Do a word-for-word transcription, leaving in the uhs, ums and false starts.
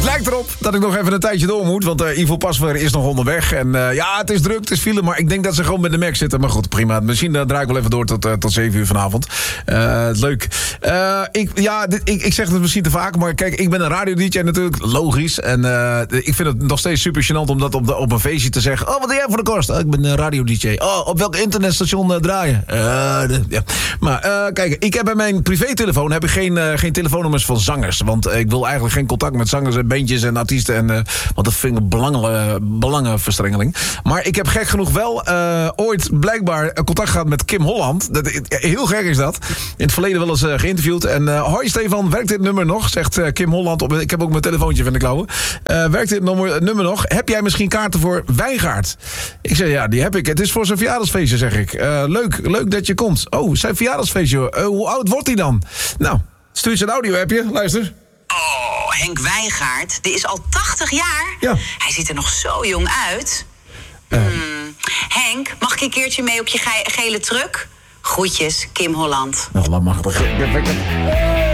lijkt erop dat ik nog even een tijdje door moet. Want uh, Ivo Pasveer is nog onderweg. En uh, ja, het is druk, het is file. Maar ik denk dat ze gewoon met de Mac zitten. Maar goed, prima. Misschien uh, draai ik wel even door tot, uh, tot zeven uur vanavond. Uh, leuk. Uh, ik, ja, dit, ik, ik zeg het misschien te vaak. Maar kijk, ik ben een radio-D J natuurlijk. Logisch. En uh, ik vind het nog steeds super gênant om dat op, de, op een feestje te zeggen. Oh, wat doe jij voor de kost? Oh, ik ben een radio-D J. Oh, op welk internetstation uh, draaien? Uh, de, ja. Maar uh, kijk, ik heb bij mijn privételefoon heb ik geen, uh, geen telefoonnummers van zangers. Want uh, ik wil eigenlijk geen contact met zangers en bandjes en artiesten. En, uh, want dat vind ik een belangen, belangenverstrengeling. Maar ik heb gek genoeg wel uh, ooit blijkbaar contact gehad met Kim Holland. Dat, heel gek is dat. In het verleden wel eens uh, geïnterviewd. En uh, hoi Stefan, werkt dit nummer nog? Zegt uh, Kim Holland. Op, ik heb ook mijn telefoontje van de klauwen. Uh, werkt dit nummer, nummer nog? Heb jij misschien kaarten voor Wijngaard? Ik zeg ja, die heb ik. Het is voor zijn verjaardagsfeestje, zeg ik. Uh, leuk, leuk dat je komt. Oh, zijn verjaardagsfeestje. Uh, hoe oud wordt hij dan? Nou, stuur je een audio-appje. Luister. Oh, Henk Wijngaard, die is al tachtig jaar. Ja. Hij ziet er nog zo jong uit. Uh. Hmm. Henk, mag ik een keertje mee op je ge- gele truck? Groetjes, Kim Holland. Nou, laat maar.